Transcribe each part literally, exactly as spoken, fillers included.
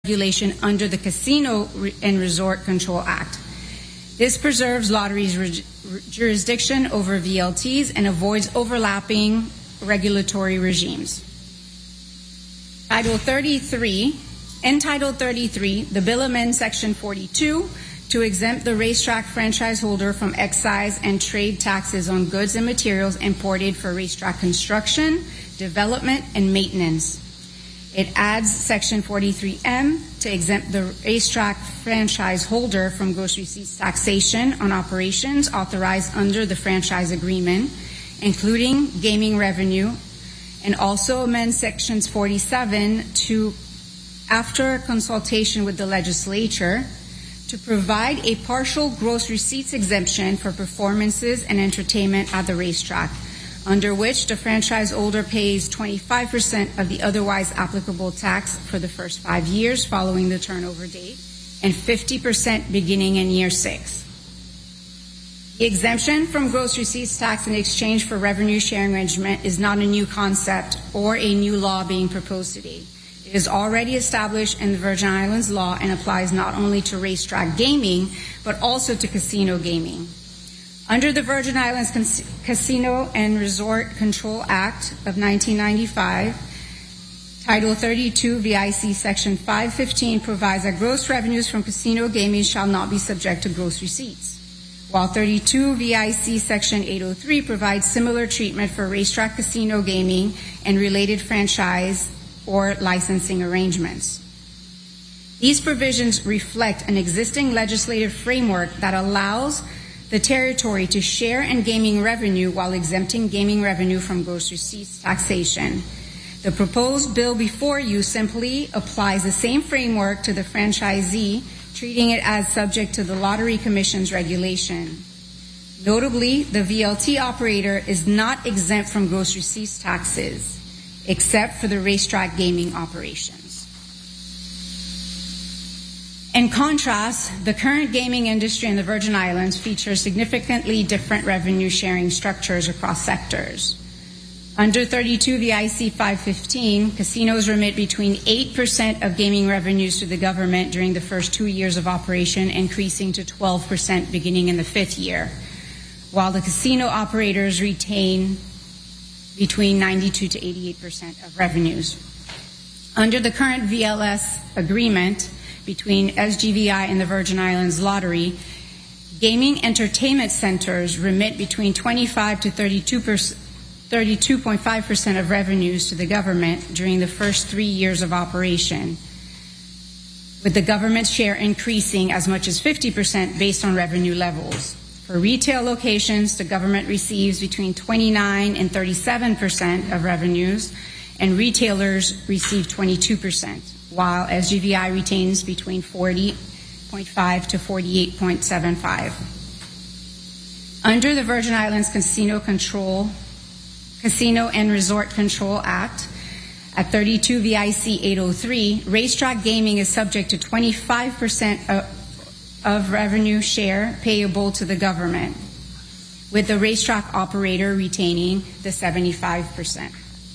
regulation under the Casino and Resort Control Act. This preserves lotteries' re- jurisdiction over V L Ts and avoids overlapping regulatory regimes. Title thirty-three. In Title thirty-three, the bill amends Section forty-two to exempt the racetrack franchise holder from excise and trade taxes on goods and materials imported for racetrack construction, development, and maintenance. It adds Section forty-three M to exempt the racetrack franchise holder from gross receipts taxation on operations authorized under the franchise agreement, including gaming revenue, and also amends Sections forty-seven to, after consultation with the legislature, to provide a partial gross receipts exemption for performances and entertainment at the racetrack, under which the franchise holder pays twenty-five percent of the otherwise applicable tax for the first five years following the turnover date and fifty percent beginning in year six. The exemption from gross receipts tax in exchange for revenue sharing arrangement is not a new concept or a new law being proposed today. It is already established in the Virgin Islands law and applies not only to racetrack gaming, but also to casino gaming. Under the Virgin Islands Casino and Resort Control Act of nineteen ninety-five, Title thirty-two V I C Section five fifteen provides that gross revenues from casino gaming shall not be subject to gross receipts, while thirty-two V I C Section eight oh three provides similar treatment for racetrack casino gaming and related franchise or licensing arrangements. These provisions reflect an existing legislative framework that allows the territory to share in gaming revenue while exempting gaming revenue from gross receipts taxation. The proposed bill before you simply applies the same framework to the franchisee, treating it as subject to the Lottery Commission's regulation. Notably, the V L T operator is not exempt from gross receipts taxes, except for the racetrack gaming operations. In contrast, the current gaming industry in the Virgin Islands features significantly different revenue sharing structures across sectors. Under thirty-two V I C five fifteen, casinos remit between eight percent of gaming revenues to the government during the first two years of operation, increasing to twelve percent beginning in the fifth year, while the casino operators retain between ninety-two to eighty-eight percent of revenues. Under the current V L S agreement between S G V I and the Virgin Islands Lottery, gaming entertainment centers remit between twenty-five to thirty-two point five percent of revenues to the government during the first three years of operation, with the government's share increasing as much as fifty percent based on revenue levels. For retail locations, the government receives between twenty-nine and thirty-seven percent of revenues, and retailers receive twenty-two percent, while S G V I retains between forty point five to forty-eight point seven five. Under the Virgin Islands Casino Control, Casino and Resort Control Act, at thirty-two V I C eight oh three, racetrack gaming is subject to twenty-five percent of of revenue share payable to the government, with the racetrack operator retaining the seventy-five percent.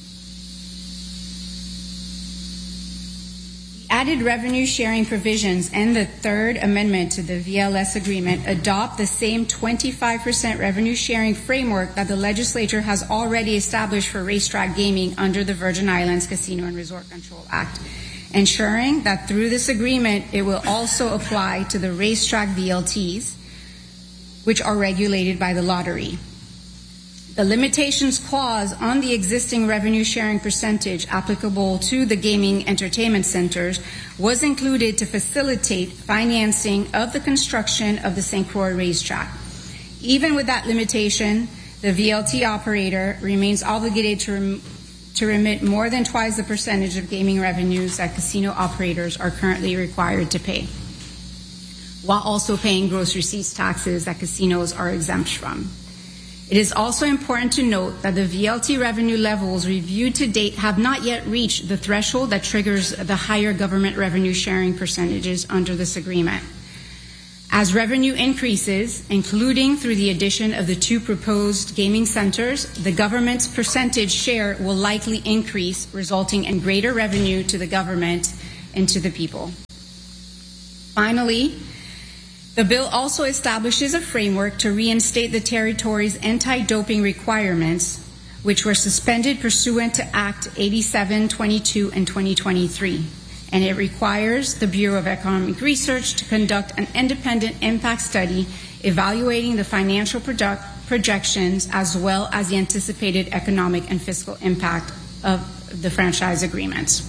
The added revenue sharing provisions and the third amendment to the V L S agreement adopt the same twenty-five percent revenue sharing framework that the legislature has already established for racetrack gaming under the Virgin Islands Casino and Resort Control Act, ensuring that through this agreement it will also apply to the racetrack V L Ts, which are regulated by the lottery. The limitations clause on the existing revenue sharing percentage applicable to the gaming entertainment centers was included to facilitate financing of the construction of the Saint Croix racetrack. Even with that limitation, the V L T operator remains obligated to rem- to remit more than twice the percentage of gaming revenues that casino operators are currently required to pay, while also paying gross receipts taxes that casinos are exempt from. It is also important to note that the V L T revenue levels reviewed to date have not yet reached the threshold that triggers the higher government revenue sharing percentages under this agreement. As revenue increases, including through the addition of the two proposed gaming centers, the government's percentage share will likely increase, resulting in greater revenue to the government and to the people. Finally, the bill also establishes a framework to reinstate the territory's anti-doping requirements, which were suspended pursuant to Act eighty-seven twenty-two and twenty twenty-three. And it requires the Bureau of Economic Research to conduct an independent impact study evaluating the financial product projections as well as the anticipated economic and fiscal impact of the franchise agreements.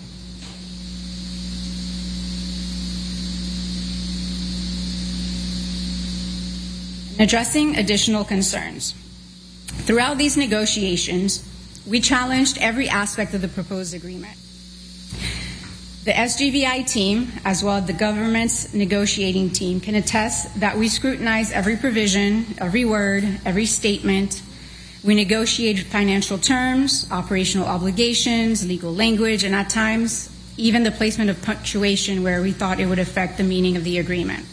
Addressing additional concerns. Throughout these negotiations, we challenged every aspect of the proposed agreement. The S G V I team, as well as the government's negotiating team, can attest that we scrutinize every provision, every word, every statement. We negotiated financial terms, operational obligations, legal language, and at times, even the placement of punctuation where we thought it would affect the meaning of the agreement.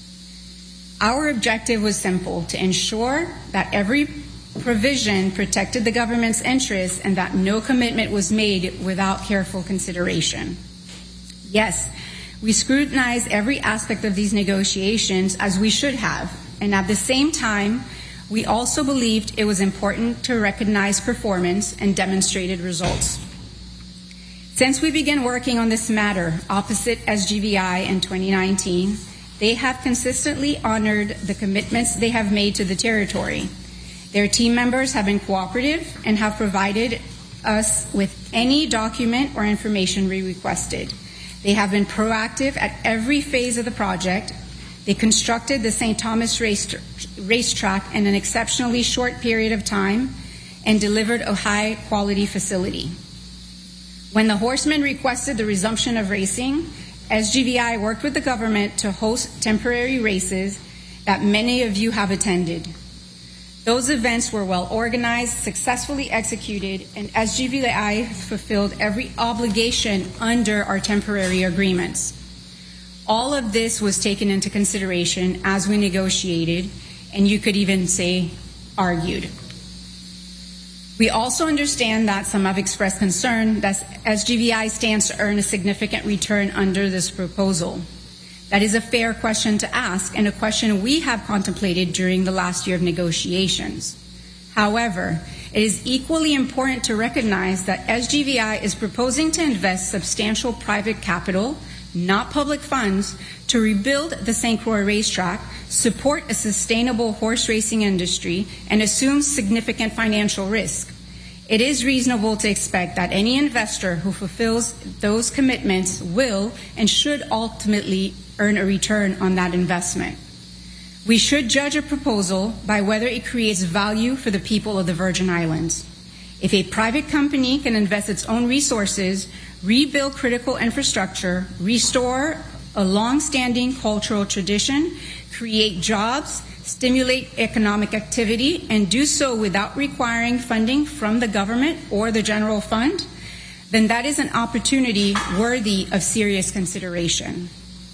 Our objective was simple: to ensure that every provision protected the government's interests and that no commitment was made without careful consideration. Yes, we scrutinized every aspect of these negotiations as we should have, and at the same time, we also believed it was important to recognize performance and demonstrated results. Since we began working on this matter opposite S G V I in twenty nineteen, they have consistently honored the commitments they have made to the territory. Their team members have been cooperative and have provided us with any document or information we requested. They have been proactive at every phase of the project. They constructed the Saint Thomas race, racetrack in an exceptionally short period of time and delivered a high-quality facility. When the horsemen requested the resumption of racing, S G V I worked with the government to host temporary races that many of you have attended. Those events were well organized, successfully executed, and S G V I fulfilled every obligation under our temporary agreements. All of this was taken into consideration as we negotiated, and you could even say argued. We also understand that some have expressed concern that S G V I stands to earn a significant return under this proposal. That is a fair question to ask, and a question we have contemplated during the last year of negotiations. However, it is equally important to recognize that S G V I is proposing to invest substantial private capital, not public funds, to rebuild the Saint Croix racetrack, support a sustainable horse racing industry, and assume significant financial risk. It is reasonable to expect that any investor who fulfills those commitments will and should ultimately earn a return on that investment. We should judge a proposal by whether it creates value for the people of the Virgin Islands. If a private company can invest its own resources, rebuild critical infrastructure, restore a long-standing cultural tradition, create jobs, stimulate economic activity, and do so without requiring funding from the government or the general fund, then that is an opportunity worthy of serious consideration.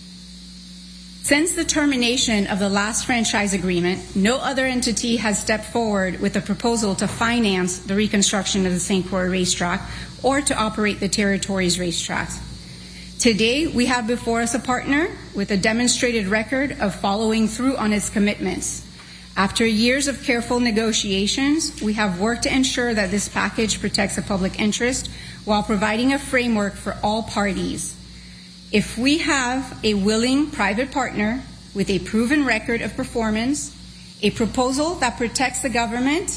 Since the termination of the last franchise agreement, no other entity has stepped forward with a proposal to finance the reconstruction of the Saint Croix racetrack or to operate the territory's racetracks. Today, we have before us a partner with a demonstrated record of following through on its commitments. After years of careful negotiations, we have worked to ensure that this package protects the public interest while providing a framework for all parties. If we have a willing private partner with a proven record of performance, a proposal that protects the government,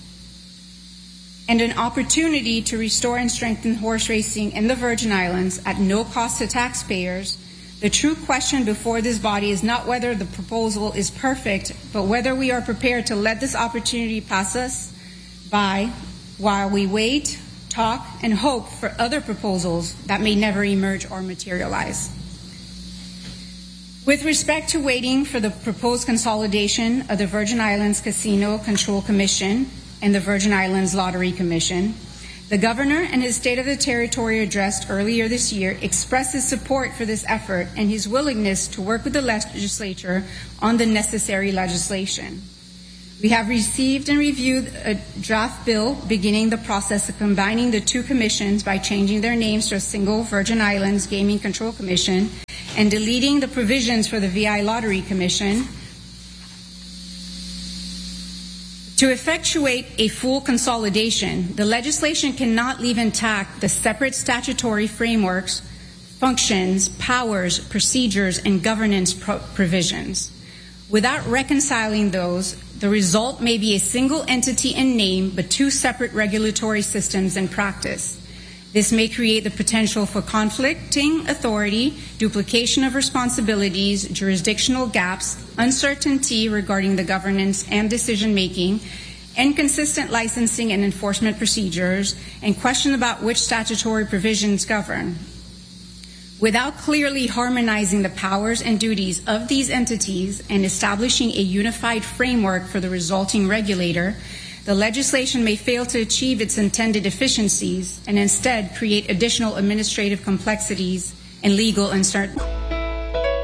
and an opportunity to restore and strengthen horse racing in the Virgin Islands at no cost to taxpayers, the true question before this body is not whether the proposal is perfect, but whether we are prepared to let this opportunity pass us by while we wait, talk, and hope for other proposals that may never emerge or materialize. With respect to waiting for the proposed consolidation of the Virgin Islands Casino Control Commission and the Virgin Islands Lottery Commission, the Governor in his State of the Territory address earlier this year expressed his support for this effort and his willingness to work with the legislature on the necessary legislation. We have received and reviewed a draft bill beginning the process of combining the two commissions by changing their names to a single Virgin Islands Gaming Control Commission and deleting the provisions for the V I Lottery Commission. To effectuate a full consolidation, the legislation cannot leave intact the separate statutory frameworks, functions, powers, procedures, and governance pro- provisions. Without reconciling those, the result may be a single entity in name, but two separate regulatory systems in practice. This may create the potential for conflicting authority, duplication of responsibilities, jurisdictional gaps, uncertainty regarding the governance and decision-making, inconsistent licensing and enforcement procedures, and question about which statutory provisions govern. Without clearly harmonizing the powers and duties of these entities and establishing a unified framework for the resulting regulator, the legislation may fail to achieve its intended efficiencies and instead create additional administrative complexities and legal uncertainty.